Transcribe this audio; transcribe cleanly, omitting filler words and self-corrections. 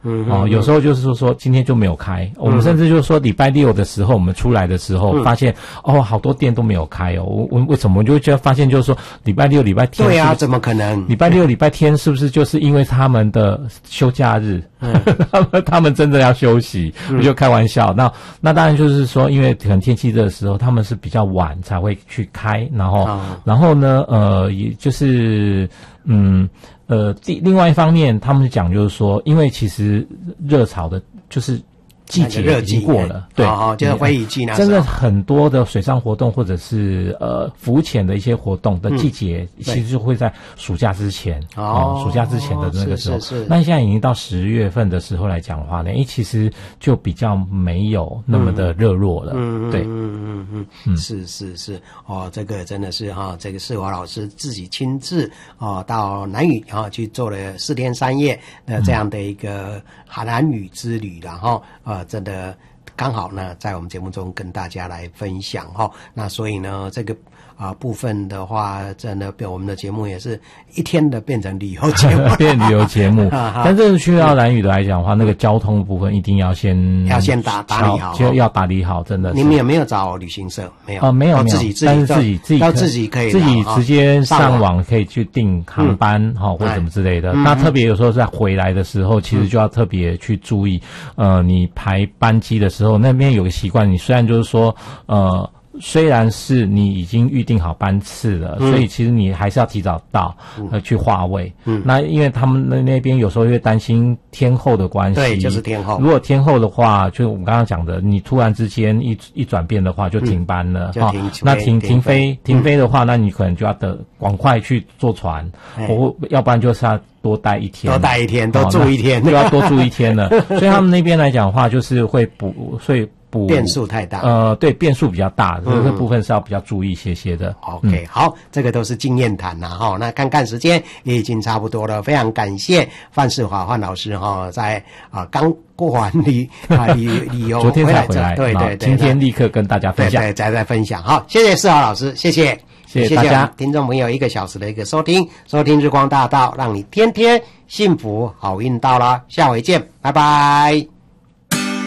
有时候就是说今天就没有开，我们甚至就是说礼拜六的时候我们出来的时候发现好多店都没有开哦，为什么？我就发现就是说礼拜六礼拜天对啊，怎么可能？ 礼拜六礼拜天是不是就是因为他们的休假日？他们真的要休息，我就开玩笑。那当然就是说，因为可能天气热的时候，他们是比较晚才会去开，然后呢，也就是另外一方面，他们讲就是说，因为其实热潮的就是季节已经过了，对， 就是灰雨季那时候， 真的很多的水上活动或者是浮潜的一些活动的季节，其实就会在暑假之前，暑假之前的那个时候。那现在已经到10月份的时候来讲的话呢，其实就比较没有那么的热络了，对， 是这个真的是这个世华老师自己亲自到南屿去做了4天3夜的这样的一个南屿之旅，然后真的刚好呢在我们节目中跟大家来分享那所以呢这个部分的话，真的我们的节目也是一天的变成旅游节目， 变旅游节目。但是去到兰屿的来讲的话，那个交通的部分一定要先打理好， 就要打理好，真的。 你们有没有找旅行社？没有没有， 自己要自己可以自己直接上网可以去订航班或者什么之类的。那特别有时候在回来的时候，其实就要特别去注意，你排班机的时候，那边有个习惯，你虽然就是说虽然是你已经预定好班次了，所以其实你还是要提早到去划位。那因为他们那边有时候会担心天候的关系， 对，就是天候。 如果天候的话，就我们刚刚讲的，你突然之间一转变的话，就停班了。那停飞的话，那你可能就要赶快去坐船，或要不然就是要多待一天， 多住一天， 就要多住一天了。所以他们那边来讲的话，就是会变数太大， 对，变数比较大，这个部分是要比较注意一些的。 OK，好，这个都是经验谈啦那看时间也已经差不多了，非常感谢范世华范老师在刚过完旅游， 昨天才回来， 对， 今天立刻跟大家分享， 对，再分享。好，谢谢世华老师，谢谢大家， 听众朋友1个小时的一个收听日光大道，让你天天幸福好运到啦，下回见，拜拜。